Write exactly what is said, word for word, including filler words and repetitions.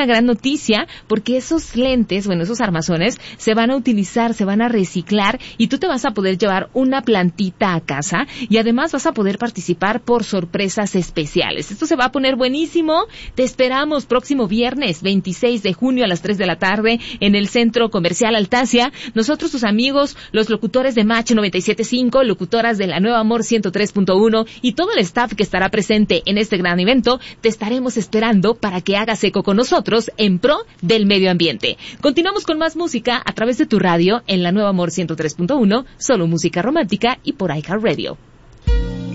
una gran noticia porque esos lentes, bueno, esos armazones se van a utilizar, se van a reciclar y tú te vas a poder llevar una plantita a casa y además vas a poder participar por sorpresas especiales. Esto se va a poner buenísimo. Te esperamos próximo viernes veintiséis de junio a las tres de la tarde en el Centro Comercial Altasia. Nosotros, tus amigos, los locutores de Match noventa y siete punto cinco, locutoras de la Nueva Amor ciento tres punto uno y todo el staff que estará presente en este gran evento, te estaremos esperando para que hagas eco con nosotros en pro del medio ambiente. Continuamos con más música a través de tu radio en la Nueva Amor ciento tres punto uno, solo música romántica y por iHeartRadio.